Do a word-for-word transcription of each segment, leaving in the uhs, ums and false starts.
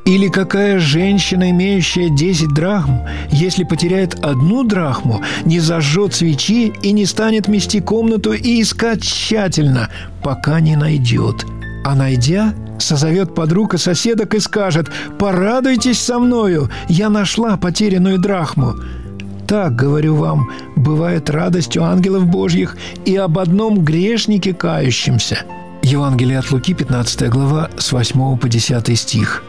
Или какая женщина, имеющая десять драхм, если потеряет одну драхму, не зажжет свечи и не станет мести комнату и искать тщательно, пока не найдет? А найдя, созовет подруг и соседок и скажет: «Порадуйтесь со мною, я нашла потерянную драхму». Так, говорю вам, бывает радость у ангелов Божьих и об одном грешнике кающемся». Евангелие от Луки, пятнадцатая глава, с восьмого по десятый стих.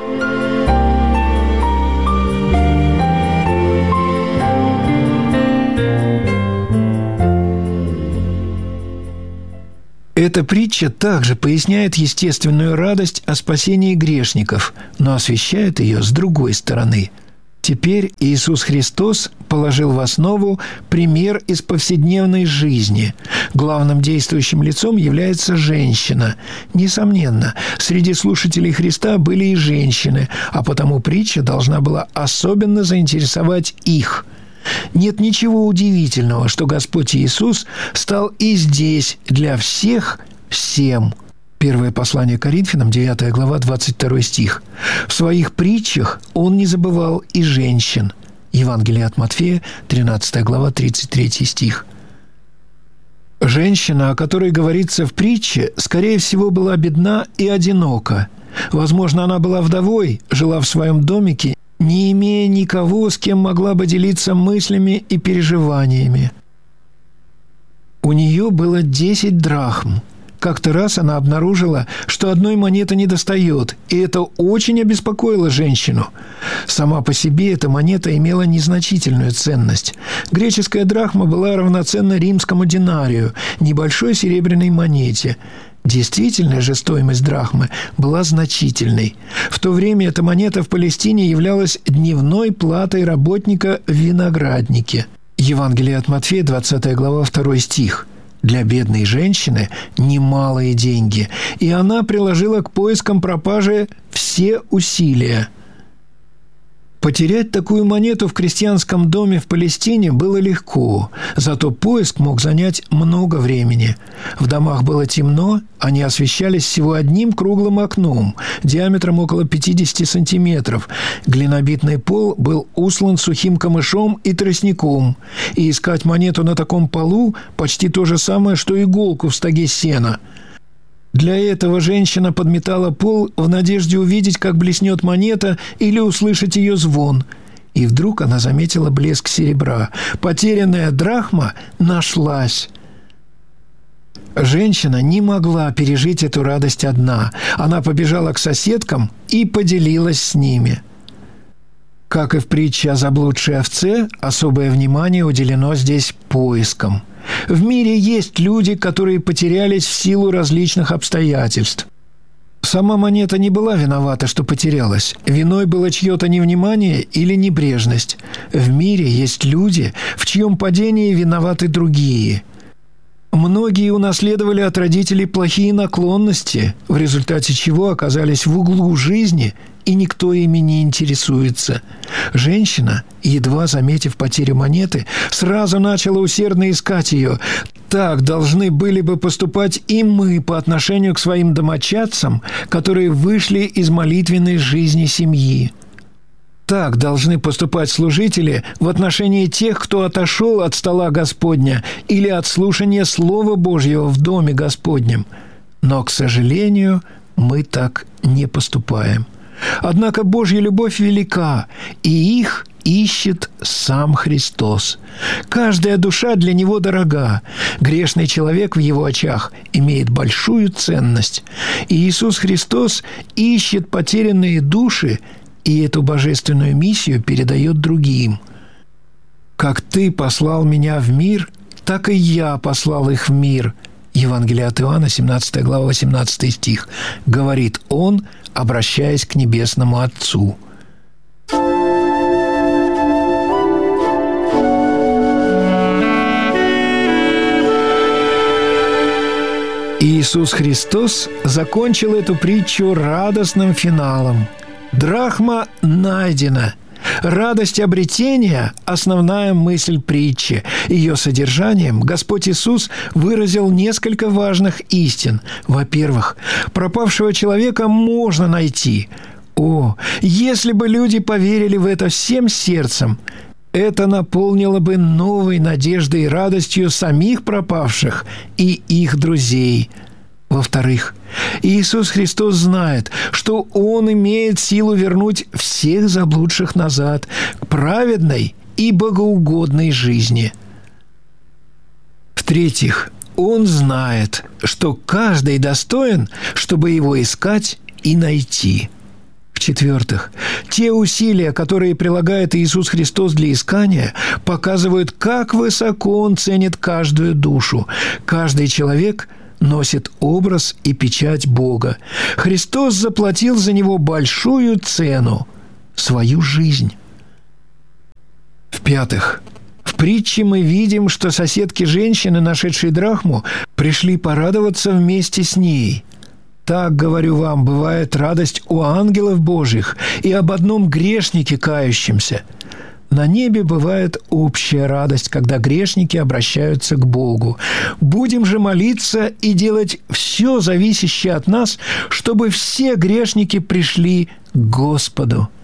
Эта притча также поясняет естественную радость о спасении грешников, но освещает ее с другой стороны. Теперь Иисус Христос положил в основу пример из повседневной жизни. Главным действующим лицом является женщина. Несомненно, среди слушателей Христа были и женщины, а потому притча должна была особенно заинтересовать их. Нет ничего удивительного, что Господь Иисус стал и здесь для всех всем. Первое послание Коринфянам, девятая глава, двадцать второй стих. В своих притчах Он не забывал и женщин. Евангелие от Матфея, тринадцатая глава, тридцать третий стих. Женщина, о которой говорится в притче, скорее всего, была бедна и одинока. Возможно, она была вдовой, жила в своем домике, не имея никого, с кем могла бы делиться мыслями и переживаниями. У нее было десять драхм. Как-то раз она обнаружила, что одной монеты недостает, и это очень обеспокоило женщину. Сама по себе эта монета имела незначительную ценность. Греческая драхма была равноценна римскому динарию, небольшой серебряной монете. Действительная же стоимость драхмы была значительной. В то время эта монета в Палестине являлась дневной платой работника в винограднике. Евангелие от Матфея, двадцатая глава, второй стих. Для бедной женщины немалые деньги, и она приложила к поискам пропажи все усилия. Потерять такую монету в крестьянском доме в Палестине было легко, зато поиск мог занять много времени. В домах было темно, они освещались всего одним круглым окном, диаметром около пятьдесят сантиметров. Глинобитный пол был услан сухим камышом и тростником, и искать монету на таком полу почти то же самое, что иголку в стоге сена. Для этого женщина подметала пол в надежде увидеть, как блеснет монета, или услышать ее звон. И вдруг она заметила блеск серебра. Потерянная драхма нашлась. Женщина не могла пережить эту радость одна. Она побежала к соседкам и поделилась с ними. Как и в притче о заблудшей овце, особое внимание уделено здесь поискам. В мире есть люди, которые потерялись в силу различных обстоятельств. Сама монета не была виновата, что потерялась. Виной было чье-то невнимание или небрежность. В мире есть люди, в чьем падении виноваты другие. Многие унаследовали от родителей плохие наклонности, в результате чего оказались в углу жизни, и никто ими не интересуется. Женщина, едва заметив потерю монеты, сразу начала усердно искать ее. Так должны были бы поступать и мы по отношению к своим домочадцам, которые вышли из молитвенной жизни семьи. Так должны поступать служители в отношении тех, кто отошел от стола Господня или от слушания Слова Божьего в Доме Господнем. Но, к сожалению, мы так не поступаем. Однако Божья любовь велика, и их ищет сам Христос. Каждая душа для Него дорога. Грешный человек в Его очах имеет большую ценность. И Иисус Христос ищет потерянные души, и эту божественную миссию передает другим. «Как Ты послал Меня в мир, так и Я послал их в мир». Евангелие от Иоанна, семнадцатая глава, восемнадцатый стих. Говорит Он, обращаясь к Небесному Отцу. Иисус Христос закончил эту притчу радостным финалом. Драхма найдена. Радость обретения – основная мысль притчи. Ее содержанием Господь Иисус выразил несколько важных истин. Во-первых, пропавшего человека можно найти. О, если бы люди поверили в это всем сердцем, это наполнило бы новой надеждой и радостью самих пропавших и их друзей. Во-вторых, Иисус Христос знает, что Он имеет силу вернуть всех заблудших назад к праведной и богоугодной жизни. В-третьих, Он знает, что каждый достоин, чтобы Его искать и найти. В-четвертых, те усилия, которые прилагает Иисус Христос для искания, показывают, как высоко Он ценит каждую душу. Каждый человек носит образ и печать Бога. Христос заплатил за него большую цену – свою жизнь. В-пятых, в притче мы видим, что соседки женщины, нашедшие драхму, пришли порадоваться вместе с ней. Так, говорю вам, бывает радость у ангелов Божьих и об одном грешнике кающемся. На небе бывает общая радость, когда грешники обращаются к Богу. Будем же молиться и делать все зависящее от нас, чтобы все грешники пришли к Господу.